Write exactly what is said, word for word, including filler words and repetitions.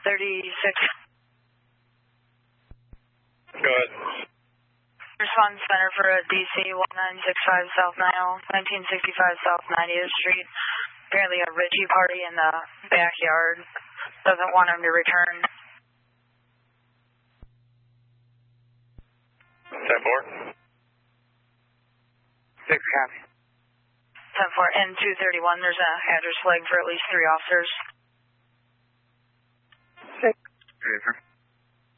thirty-six. Go ahead. Response center for a D C one nine six five South Nile, nineteen sixty-five South ninetieth Street. Apparently a Ritchie party in the backyard. Doesn't want him to return. ten four. six copy. ten four N two thirty-one, there's a address flag for at least three officers. six. Yes, sir.